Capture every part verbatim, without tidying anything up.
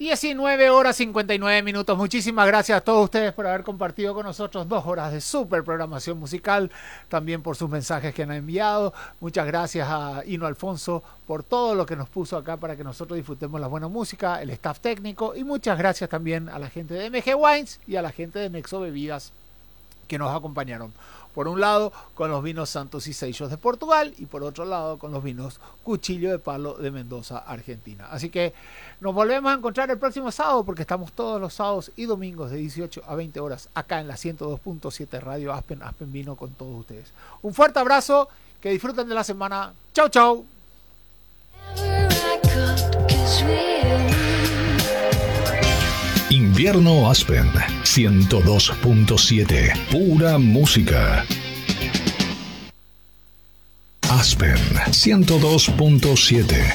diecinueve horas cincuenta y nueve minutos. Muchísimas gracias a todos ustedes por haber compartido con nosotros dos horas de super programación musical, también por sus mensajes que han enviado. Muchas gracias a Hino Alfonso por todo lo que nos puso acá para que nosotros disfrutemos la buena música, el staff técnico, y muchas gracias también a la gente de M G Wines y a la gente de Nexo Bebidas que nos acompañaron. Por un lado, con los vinos Santos y Seixos de Portugal, y por otro lado, con los vinos Cuchillo de Palo de Mendoza, Argentina. Así que nos volvemos a encontrar el próximo sábado, porque estamos todos los sábados y domingos de dieciocho a veinte horas acá en la ciento dos punto siete Radio Aspen, Aspen Vino con todos ustedes. Un fuerte abrazo, que disfruten de la semana. Chau, chau. Invierno Aspen ciento dos punto siete, pura música. Aspen ciento dos punto siete.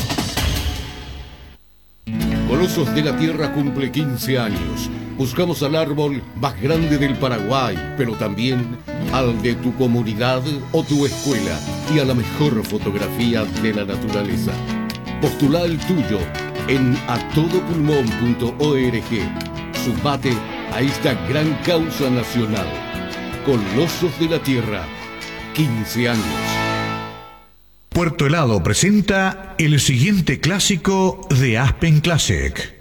Colosos de la Tierra cumple quince años. Buscamos al árbol más grande del Paraguay, pero también al de tu comunidad o tu escuela, y a la mejor fotografía de la naturaleza. Postula el tuyo en a todo pulmón punto org. Sumate a esta gran causa nacional. Colosos de la Tierra, quince años. Puerto Helado presenta el siguiente clásico de Aspen Classic.